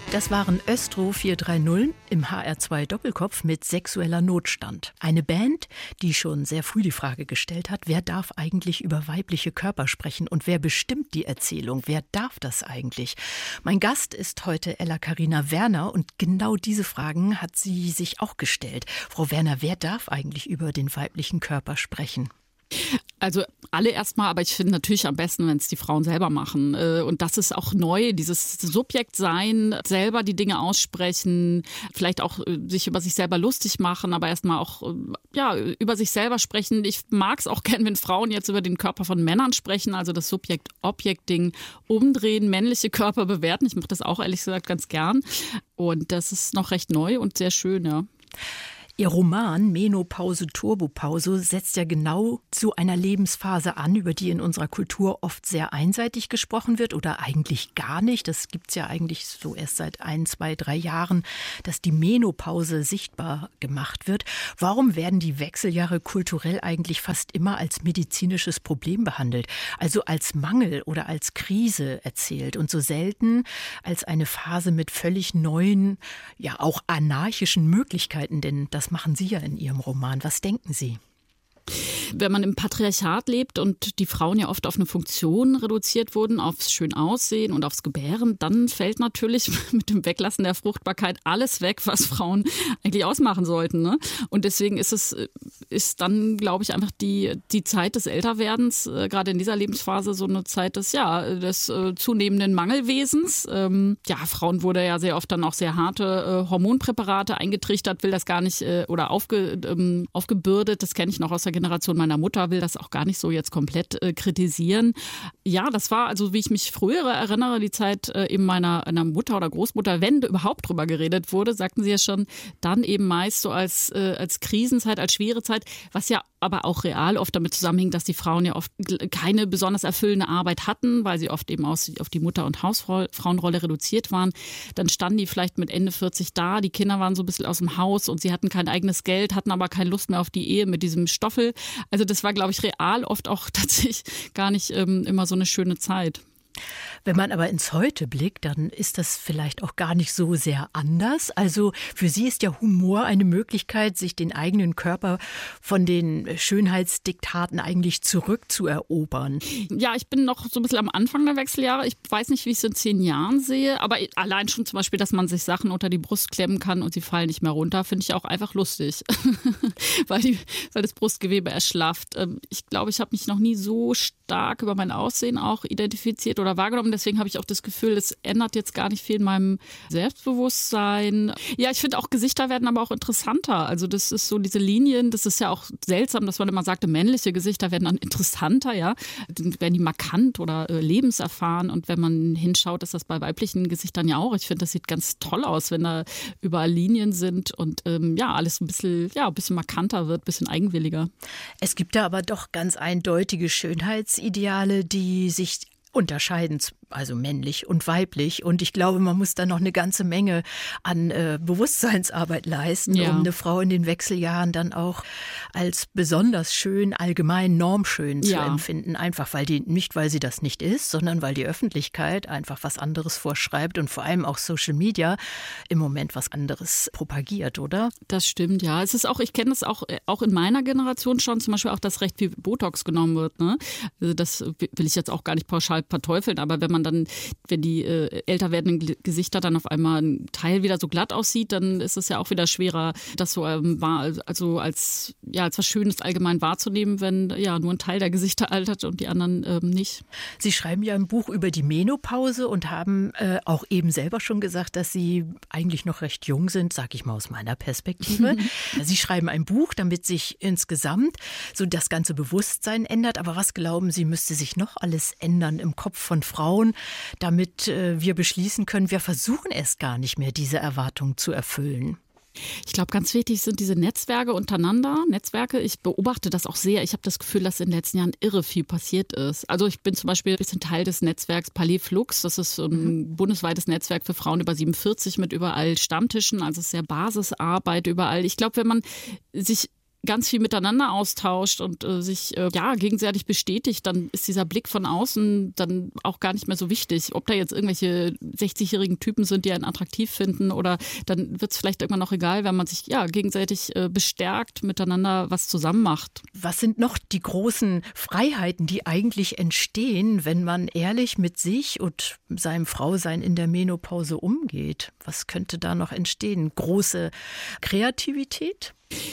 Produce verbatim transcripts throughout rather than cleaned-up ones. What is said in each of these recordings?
Das waren Östro vier drei null im H R zwei Doppelkopf mit Sexueller Notstand. Eine Band, die schon sehr früh die Frage gestellt hat, wer darf eigentlich über weibliche Körper sprechen und wer bestimmt die Erzählung? Wer darf das eigentlich? Mein Gast ist heute Ella-Carina Werner und genau diese Fragen hat sie sich auch gestellt. Frau Werner, wer darf eigentlich über den weiblichen Körper sprechen? Also alle erstmal, aber ich finde natürlich am besten, wenn es die Frauen selber machen. Und das ist auch neu, dieses Subjekt sein, selber die Dinge aussprechen, vielleicht auch sich über sich selber lustig machen, aber erstmal auch ja, über sich selber sprechen. Ich mag es auch gern, wenn Frauen jetzt über den Körper von Männern sprechen, also das Subjekt-Objekt-Ding umdrehen, männliche Körper bewerten. Ich mache das auch ehrlich gesagt ganz gern. Und das ist noch recht neu und sehr schön, ja. Ihr Roman Menopause, Turbopause setzt ja genau zu einer Lebensphase an, über die in unserer Kultur oft sehr einseitig gesprochen wird oder eigentlich gar nicht. Das gibt's ja eigentlich so erst seit ein, zwei, drei Jahren, dass die Menopause sichtbar gemacht wird. Warum werden die Wechseljahre kulturell eigentlich fast immer als medizinisches Problem behandelt? Also als Mangel oder als Krise erzählt und so selten als eine Phase mit völlig neuen, ja auch anarchischen Möglichkeiten, denn das machen Sie ja in Ihrem Roman. Was denken Sie? Wenn man im Patriarchat lebt und die Frauen ja oft auf eine Funktion reduziert wurden, aufs schön Aussehen und aufs Gebären, dann fällt natürlich mit dem Weglassen der Fruchtbarkeit alles weg, was Frauen eigentlich ausmachen sollten. Ne? Und deswegen ist es ist dann, glaube ich, einfach die, die Zeit des Älterwerdens, äh, gerade in dieser Lebensphase, so eine Zeit des, ja, des äh, zunehmenden Mangelwesens. Ähm, ja, Frauen wurde ja sehr oft dann auch sehr harte äh, Hormonpräparate eingetrichtert, will das gar nicht äh, oder aufge, ähm, aufgebürdet, das kenne ich noch aus der Generation meiner Mutter, will das auch gar nicht so jetzt komplett äh, kritisieren. Ja, das war, also wie ich mich früher erinnere, die Zeit äh, eben meiner, meiner Mutter oder Großmutter, wenn überhaupt drüber geredet wurde, sagten sie ja schon, dann eben meist so als, äh, als Krisenzeit, als schwere Zeit, was ja aber auch real oft damit zusammenhing, dass die Frauen ja oft keine besonders erfüllende Arbeit hatten, weil sie oft eben aus, auf die Mutter- und Hausfrauenrolle reduziert waren. Dann standen die vielleicht mit Ende vierzig da, die Kinder waren so ein bisschen aus dem Haus und sie hatten kein eigenes Geld, hatten aber keine Lust mehr auf die Ehe mit diesem Stoffel. Also das war, glaube ich, real oft auch tatsächlich gar nicht ähm, immer so eine schöne Zeit. Wenn man aber ins Heute blickt, dann ist das vielleicht auch gar nicht so sehr anders. Also für Sie ist ja Humor eine Möglichkeit, sich den eigenen Körper von den Schönheitsdiktaten eigentlich zurückzuerobern. Ja, ich bin noch so ein bisschen am Anfang der Wechseljahre. Ich weiß nicht, wie ich es in zehn Jahren sehe, aber allein schon zum Beispiel, dass man sich Sachen unter die Brust klemmen kann und sie fallen nicht mehr runter, finde ich auch einfach lustig, weil, die, weil das Brustgewebe erschlafft. Ich glaube, ich habe mich noch nie so stark über mein Aussehen auch identifiziert oder wahrgenommen. Deswegen habe ich auch das Gefühl, es ändert jetzt gar nicht viel in meinem Selbstbewusstsein. Ja, ich finde auch Gesichter werden aber auch interessanter. Also das ist so diese Linien, das ist ja auch seltsam, dass man immer sagte, männliche Gesichter werden dann interessanter, ja. Dann werden die markant oder äh, lebenserfahren. Und wenn man hinschaut, ist das bei weiblichen Gesichtern ja auch. Ich finde, das sieht ganz toll aus, wenn da überall Linien sind und ähm, ja, alles ein bisschen, ja, ein bisschen markanter wird, ein bisschen eigenwilliger. Es gibt da aber doch ganz eindeutige Schönheitsideale, die sich unterscheiden, also männlich und weiblich. Und ich glaube, man muss da noch eine ganze Menge an äh, Bewusstseinsarbeit leisten, ja, um eine Frau in den Wechseljahren dann auch als besonders schön, allgemein normschön zu ja. empfinden. Einfach weil die, nicht weil sie das nicht ist, sondern weil die Öffentlichkeit einfach was anderes vorschreibt und vor allem auch Social Media im Moment was anderes propagiert, oder? Das stimmt, ja. Es ist auch, ich kenne das auch, auch in meiner Generation schon, zum Beispiel auch, dass recht viel Botox genommen wird. Ne? Also das will ich jetzt auch gar nicht pauschal verteufeln, aber wenn man dann, wenn die äh, älter werdenden Gesichter dann auf einmal ein Teil wieder so glatt aussieht, dann ist es ja auch wieder schwerer, das so ähm, war, also als ja als was Schönes allgemein wahrzunehmen, wenn ja nur ein Teil der Gesichter altert und die anderen ähm, nicht. Sie schreiben ja ein Buch über die Menopause und haben äh, auch eben selber schon gesagt, dass Sie eigentlich noch recht jung sind, sag ich mal aus meiner Perspektive. Sie schreiben ein Buch, damit sich insgesamt so das ganze Bewusstsein ändert. Aber was glauben Sie, müsste sich noch alles ändern im Kopf von Frauen, damit äh, wir beschließen können, wir versuchen es gar nicht mehr, diese Erwartungen zu erfüllen? Ich glaube, ganz wichtig sind diese Netzwerke untereinander, Netzwerke. Ich beobachte das auch sehr. Ich habe das Gefühl, dass in den letzten Jahren irre viel passiert ist. Also ich bin zum Beispiel ein bisschen Teil des Netzwerks Palais Flux. Das ist ein mhm. bundesweites Netzwerk für Frauen über siebenundvierzig mit überall Stammtischen. Also es ist sehr Basisarbeit überall. Ich glaube, wenn man sich ganz viel miteinander austauscht und äh, sich äh, ja gegenseitig bestätigt, dann ist dieser Blick von außen dann auch gar nicht mehr so wichtig. Ob da jetzt irgendwelche sechzigjährigen Typen sind, die einen attraktiv finden, oder dann wird es vielleicht irgendwann noch egal, wenn man sich ja gegenseitig äh, bestärkt, miteinander was zusammen macht. Was sind noch die großen Freiheiten, die eigentlich entstehen, wenn man ehrlich mit sich und seinem Frausein in der Menopause umgeht? Was könnte da noch entstehen? Große Kreativität?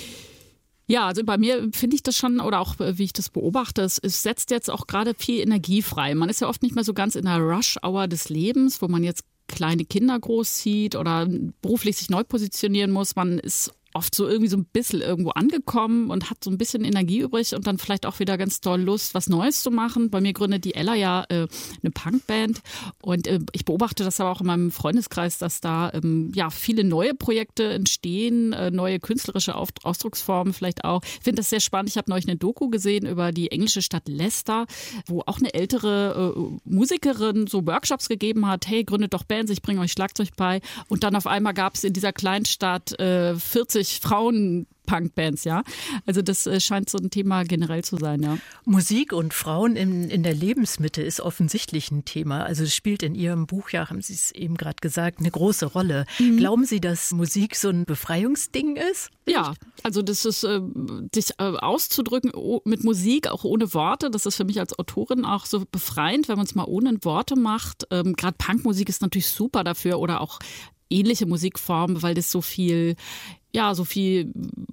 Ja, also bei mir finde ich das schon, oder auch wie ich das beobachte, es, es setzt jetzt auch gerade viel Energie frei. Man ist ja oft nicht mehr so ganz in der Rush-Hour des Lebens, wo man jetzt kleine Kinder großzieht oder beruflich sich neu positionieren muss. Man ist oft so irgendwie so ein bisschen irgendwo angekommen und hat so ein bisschen Energie übrig und dann vielleicht auch wieder ganz doll Lust, was Neues zu machen. Bei mir gründet die Ella ja äh, eine Punkband und äh, ich beobachte das aber auch in meinem Freundeskreis, dass da ähm, ja viele neue Projekte entstehen, äh, neue künstlerische Auf- Ausdrucksformen vielleicht auch. Ich finde das sehr spannend. Ich habe neulich eine Doku gesehen über die englische Stadt Leicester, wo auch eine ältere äh, Musikerin so Workshops gegeben hat. Hey, gründet doch Bands, ich bringe euch Schlagzeug bei. Und dann auf einmal gab es in dieser kleinen Stadt äh, vierzig Frauen-Punkbands, ja. Also das äh, scheint so ein Thema generell zu sein, ja. Musik und Frauen in, in der Lebensmitte ist offensichtlich ein Thema. Also es spielt in Ihrem Buch, ja, haben Sie es eben gerade gesagt, eine große Rolle. Mhm. Glauben Sie, dass Musik so ein Befreiungsding ist? Ja, also das ist, äh, dich äh, auszudrücken oh, mit Musik, auch ohne Worte, das ist für mich als Autorin auch so befreiend, wenn man es mal ohne Worte macht. Ähm, gerade Punkmusik ist natürlich super dafür oder auch ähnliche Musikformen, weil das so viel, ja, so viel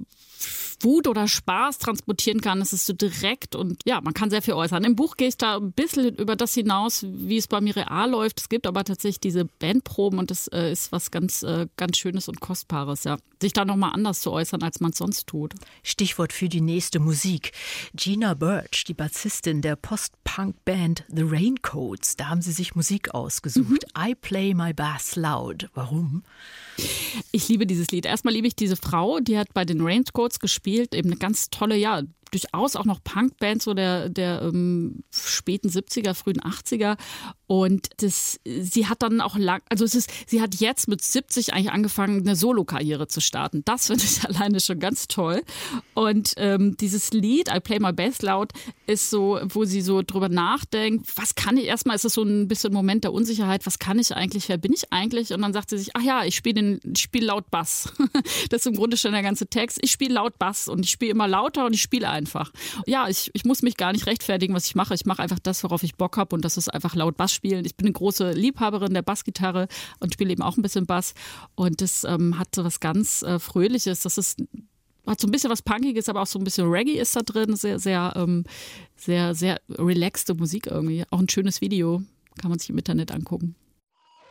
Wut oder Spaß transportieren kann. Es ist so direkt und ja, man kann sehr viel äußern. Im Buch gehe ich da ein bisschen über das hinaus, wie es bei mir real läuft. Es gibt aber tatsächlich diese Bandproben und das äh, ist was ganz, äh, ganz Schönes und Kostbares, ja. Sich da nochmal anders zu äußern, als man es sonst tut. Stichwort für die nächste Musik. Gina Birch, die Bassistin der Post-Punk-Band The Raincoats, da haben Sie sich Musik ausgesucht. Mhm. I Play My Bass Loud. Warum? Ich liebe dieses Lied. Erstmal liebe ich diese Frau, die hat bei den Raincoats gespielt, eben eine ganz tolle, ja, durchaus auch noch Punkband so der, der ähm, späten siebziger, frühen achtziger. Und das, sie hat dann auch lang, also es ist, sie hat jetzt mit siebzig eigentlich angefangen, eine Solo-Karriere zu starten. Das finde ich alleine schon ganz toll. Und ähm, dieses Lied, I Play My Bass Loud, ist so, wo sie so drüber nachdenkt, was kann ich, erstmal ist es so ein bisschen ein Moment der Unsicherheit, was kann ich eigentlich, wer bin ich eigentlich? Und dann sagt sie sich, ach ja, ich spiele spiel laut Bass. Das ist im Grunde schon der ganze Text. Ich spiele laut Bass und ich spiele immer lauter und ich spiele einfach. Ja, ich, ich muss mich gar nicht rechtfertigen, was ich mache. Ich mache einfach das, worauf ich Bock habe und das ist einfach laut Bass spielen. Ich bin eine große Liebhaberin der Bassgitarre und spiele eben auch ein bisschen Bass und das ähm, hat so was ganz äh, Fröhliches. Das ist hat so ein bisschen was Punkiges, aber auch so ein bisschen Reggae ist da drin. Sehr, sehr, ähm, sehr, sehr relaxte Musik irgendwie. Auch ein schönes Video. Kann man sich im Internet angucken.